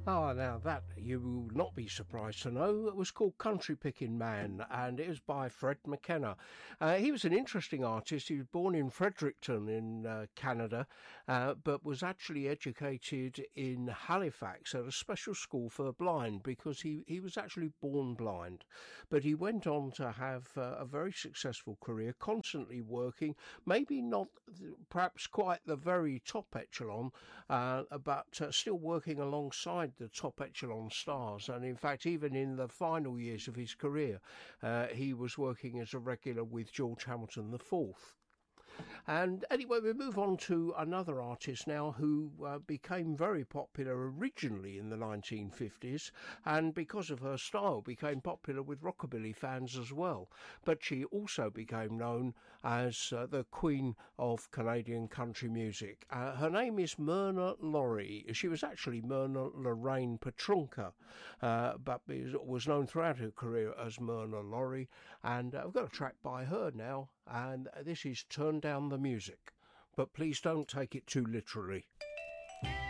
Ah, now that you will not be surprised to know, it was called Country Picking Man, and it was by Fred McKenna. He was an interesting artist. He was born in Fredericton in Canada, but was actually educated in Halifax at a special school for the blind because he was actually born blind. But he went on to have a very successful career, constantly working, maybe not perhaps quite the very top echelon, but still working alongside the top echelon stars. And in fact, even in the final years of his career, he was working as a regular with George Hamilton IV. And anyway, we move on to another artist now who became very popular originally in the 1950s, and because of her style became popular with rockabilly fans as well. But she also became known as the Queen of Canadian country music. Her name is Myrna Lory. She was actually Myrna Lorraine Petrunca, but was known throughout her career as Myrna Lory. And I've got a track by her now, and this is Turn Down the Music. But please don't take it too literally.